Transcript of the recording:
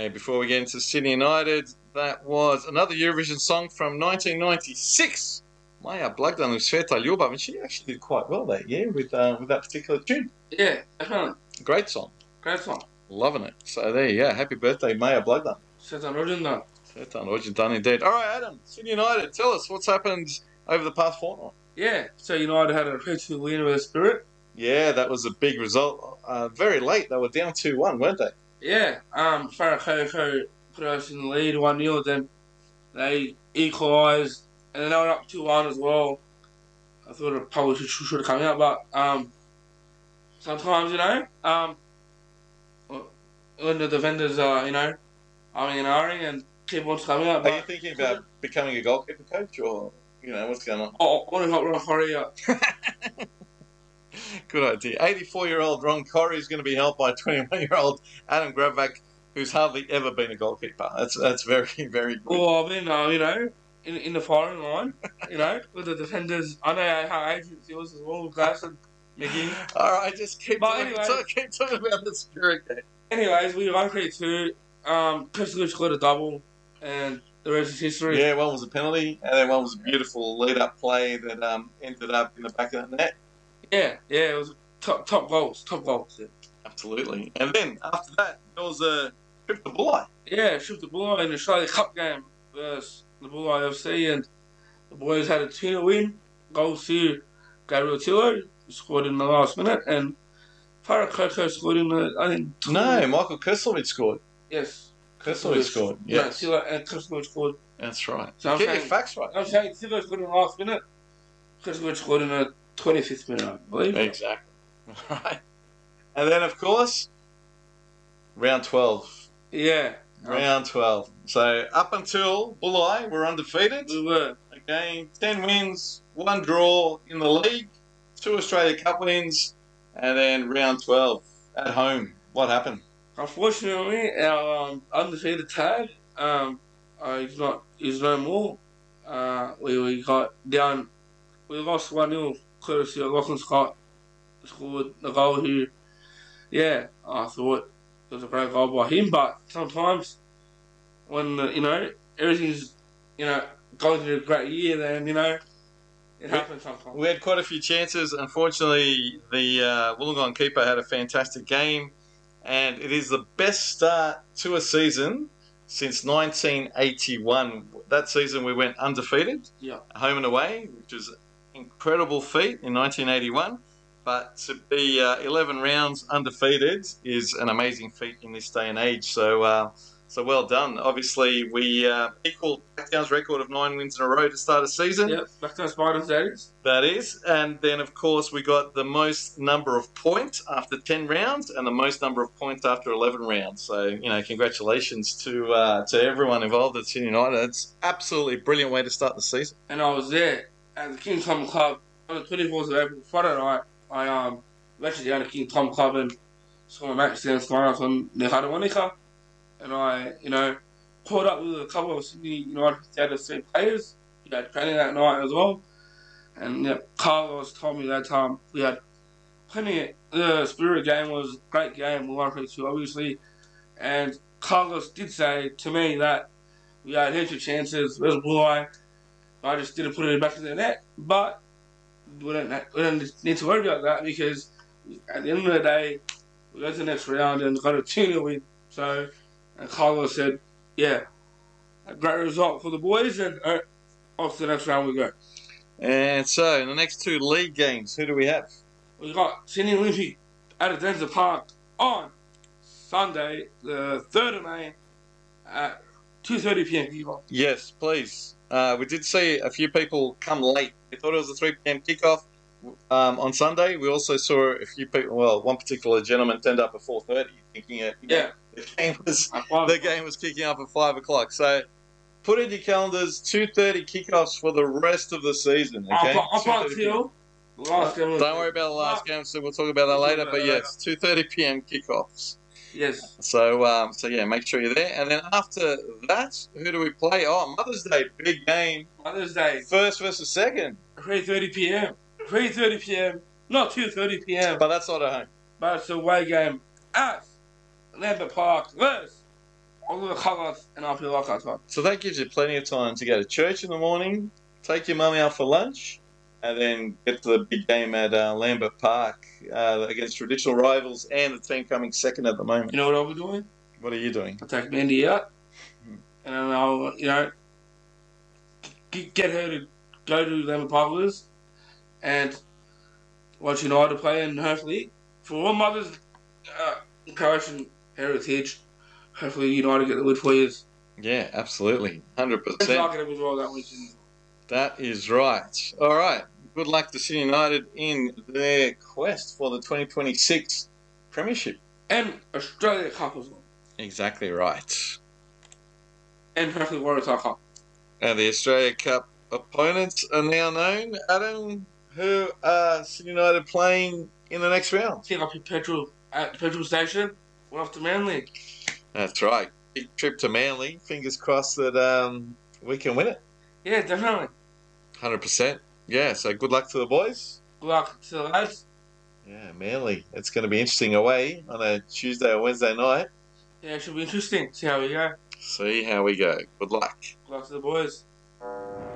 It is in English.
Okay, before we get into Sydney United, that was another Eurovision song from 1996. Maja Blagdan with Sveta Ljubav, and she actually did quite well that year with that particular tune. Yeah, definitely. Great song. Great song. Loving it. So there you go. Happy birthday, Maja Blagdan. Svetan Rojendan. Svetan Rojendan indeed. All right, Adam, Sydney United, tell us what's happened over the past fortnight. Yeah, so United had a 3-2 win over the Spirit. Yeah, that was a big result. Very late, they were down 2-1, weren't they? Yeah, Farah Koko put us in the lead 1-0, then they equalised, and then they were up 2-1 as well. I thought it probably should have come out, but sometimes, when the defenders are, umming and ahhing and keep on coming out. Are you thinking about becoming a goalkeeper coach, or, what's going on? Oh, I want to help Ron Corrie out. Good idea. 84-year-old Ron Corrie is going to be helped by 21-year-old Adam Gravak, who's hardly ever been a goalkeeper. That's very, very good. Well, I've been, in the firing line, with the defenders. I know how Adrian feels as well with Glass and Mickey. All right, just keep talking about the Spirit game. Anyways, we won 3-2. Krstovic scored a double, and the rest is history. Yeah, one was a penalty, and then one was a beautiful lead-up play that ended up in the back of the net. Yeah, it was top goals. Yeah. Absolutely. And then, after that, there was a trip to Bulli. Yeah, trip to Bulli in the Australia Cup game versus the Bulli FC, and the boys had a 2-0 win. Goals to Gabriel Tillo, who scored in the last minute, and Farah Koko scored in the, I think... No, Michael Krstovic scored. Yes. Krstovic scored, yes. No, Tillo and Krstovic scored. That's right. So Get your facts right. I'm saying Tillo scored in the last minute. Krstovic scored in the 25th minute, I believe. Exactly. Right. And then, of course, round 12. Yeah. Round 12. So, up until Bulli, we're undefeated. We were. Okay, 10 wins, 1 draw in the league, 2 Australia Cup wins, and then round 12 at home. What happened? Unfortunately, our undefeated tag, he's no more. We got down. We lost 1-0 courtesy of Lachlan Scott. Scored the goal here. Yeah, I thought it was a great goal by him, but sometimes when, everything's, going through a great year, then, it happens sometimes. We had quite a few chances. Unfortunately, the Wollongong keeper had a fantastic game, and it is the best start to a season since 1981. That season we went undefeated, home and away, which was incredible feat in 1981, but to be 11 rounds undefeated is an amazing feat in this day and age. So well done. Obviously, we equalled Blacktown's record of 9 wins in a row to start a season. Yep, Blacktown Spiders, that is. That is. And then, of course, we got the most number of points after 10 rounds and the most number of points after 11 rounds. So, congratulations to everyone involved at Sydney United. It's absolutely brilliant way to start the season. And I was there at the King Tom Club on the 24th of April, Friday night. I went down to King Tom Club and saw my match down on Nehara Monica. And I, caught up with a couple of Sydney United Theatre players. We had training that night as well. And Carlos told me that we had plenty. The Spirit game was a great game. We won 3-2, obviously. And Carlos did say to me that we had heaps of chances. Where's Bulli? I just didn't put it back in the net. But we don't need to worry about that because at the end of the day, we got to the next round and got a 2-0 win. So, and Carlos said, yeah, a great result for the boys, and off to the next round we go. And so, in the next 2 league games, who do we have? We got Sydney Olympic at Adenza Park on Sunday, the 3rd of May, at 2:30 p.m. Yes, please. We did see a few people come late. We thought it was a 3 p.m. kickoff on Sunday. We also saw a few people, one particular gentleman turned up at 4:30 thinking the game was kicking up at 5 o'clock. So put in your calendars 2:30 kickoffs for the rest of the season. Okay. Don't worry about the last game. So we'll talk about that later. But yes, 2:30 p.m. kickoffs. Yes. So yeah, make sure you're there. And then after that, who do we play? Oh, Mother's Day, big game. Mother's Day. First versus second. 3:30 p.m. 3:30 p.m. Not 2:30 p.m. But that's not at home. But it's a away game at Lambert Park versus I'll do the colours and I'll feel like I thought. So that gives you plenty of time to go to church in the morning, take your mummy out for lunch, and then get to the big game at Lambert Park against traditional rivals and the team coming second at the moment. You know what I'll be doing? What are you doing? I'll take Mandy out, and then I'll, get her to go to Lambert Park with us and watch United play, and hopefully, for all mothers' encouraging heritage, hopefully United get the win for years. Yeah, absolutely. 100%. Target as well that weekend. That is right. All right. Good luck to Sydney United in their quest for the 2026 Premiership. And Australia Cup as well. Exactly right. And hopefully Warriors Cup. And the Australia Cup opponents are now known. Adam, who are Sydney United playing in the next round? Pick up your petrol at the petrol station. We're off to Manly. That's right. Big trip to Manly. Fingers crossed that we can win it. Yeah, definitely. 100%. Yeah, so good luck to the boys. Good luck to the lads. Yeah, Manly. It's going to be interesting away on a Tuesday or Wednesday night. Yeah, it should be interesting. See how we go. See how we go. Good luck. Good luck to the boys.